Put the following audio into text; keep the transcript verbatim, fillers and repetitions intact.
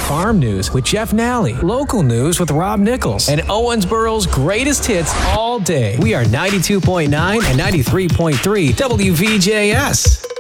farm news with Jeff Nally, local news with Rob Nichols, and Owensboro's greatest hits all day. We are ninety-two point nine and ninety-three point three W V J S.